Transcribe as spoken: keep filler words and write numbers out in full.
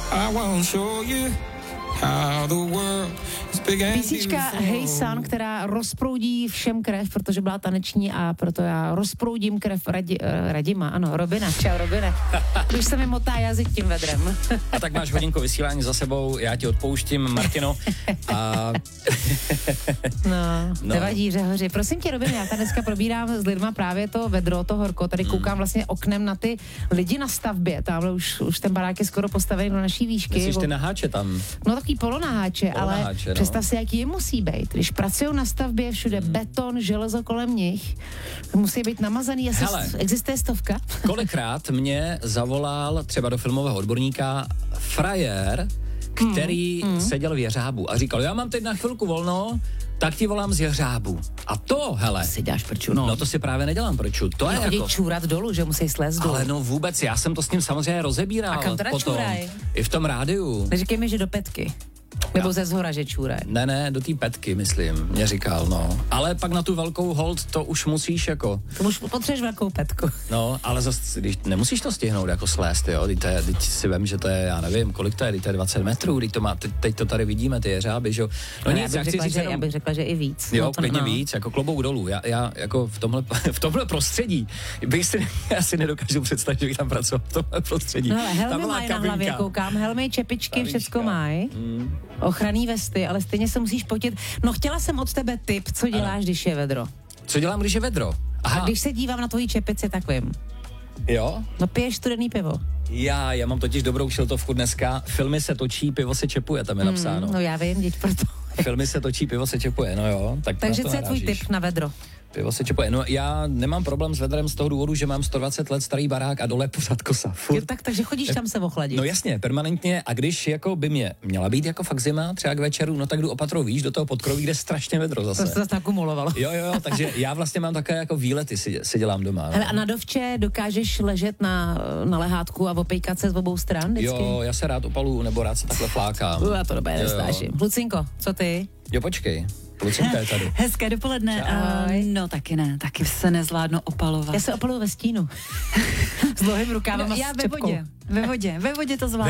I won't show you how the world is big and Písnička Hey Sun, která rozproudí všem krev, protože byla taneční a proto já rozproudím krev Radi, uh, Radima, ano, Robina. Čau, Robine. Už se mi motá jazyk tím vedrem. A tak máš hodinku vysílání za sebou, já ti odpouštím, Martino. A... no, no, nevadí, řehoři. Prosím tě, Robin, já tady dneska probírám s lidma právě to vedro, to horko. Tady koukám vlastně oknem na ty lidi na stavbě. Tamhle už, už ten barák je skoro postavený do naší výšky. Myslíš ty naháče tam? No takový polonaháče, ale Polonaháče, no. Představ si, jaký je musí být. Když pracují na stavbě, všude beton, železo kolem nich, musí být namazaný. Asi Hele, existuje stovka? Kolikrát mě zavolal třeba do filmového odborníka frajer, který mm, mm. seděl v jeřábu a říkal, já mám teď na chvilku volno, tak ti volám z jeřábu. A to, hele. Si děláš prču, no. No to si právě nedělám prču. To no, je chodí jako... čůrat dolů, že musí slést dolů. Ale no vůbec, já jsem to s ním samozřejmě rozebíral. A kam teda potom. čůraj? I v tom rádiu. Neříkej mi, že do petky. Nebo Já. ze zhora, že čůraj. Ne, ne, do té petky, myslím, mě říkal, no. Ale pak na tu velkou hold to už musíš jako... To už potřebuješ velkou petku. No, ale zase, když nemusíš to stihnout jako slést, jo, teď, to je, teď si vem, že to je, já nevím, kolik to je, teď to je dvacet metrů, teď to má, teď, teď to tady vidíme, ty jeřáby, že jo. No, No nic, já, já bych chci řekla, říct že, jenom... já bych řekla, že i víc. Jo, no, to, klidně no. víc, jako klobouk dolů. Já, já jako v tomhle, v tomhle prostředí bych si, já si nedokážu představit, že bych tam pracoval v tomhle prostředí. No ale helmy Tam byla mají na kabinka. hlavě, koukám, helmy, čepičky, Kabinka. všecko mají. Mm. Ochranný vesty, ale stejně se musíš potit. No chtěla jsem od tebe tip, co děláš, Ano. když je vedro. Co dělám, když je vedro? Aha, A když se dívám na tvoji čepici, tak vím. jo? No piješ studený pivo. Já, já mám totiž dobrou šiltovku dneska. Filmy se točí, pivo se čepuje, tam je napsáno. Mm, no já vím, děť proto. Filmy se točí, pivo se čepuje, no jo. Tak Takže na to co je tvůj narážíš. tip na vedro? Pivo se čepuje. No já nemám problém s vedrem z toho důvodu, že mám sto dvacet let starý barák a dole pořád kosa. Furt. Jo, tak, takže chodíš tam se ochladit. No jasně, permanentně, a když jako by mě měla být jako fakt zima, třeba k večeru, no tak jdu opatrou, víš, do toho podkroví, kde je strašně vedro zase. To se zase nakumulovalo. Jo, jo, jo, takže já vlastně mám také jako výlety si, si dělám doma. No. Hele, a na dovče dokážeš ležet na, na lehátku a opejkat se z obou stran vždycky? Jo, já se rád opalu, nebo rád se takhle flákám. Uh, já to dobré nestáším. Lucinko, co ty? Jo, počkej. Lucinka je tady. Hezké dopoledne. Uh, no taky ne, taky se nezvládnu opalovat. Já se opaluju ve stínu. S dlouhým rukávem no, a já s ve čepkou. vodě, ve vodě, ve vodě to zvládnu.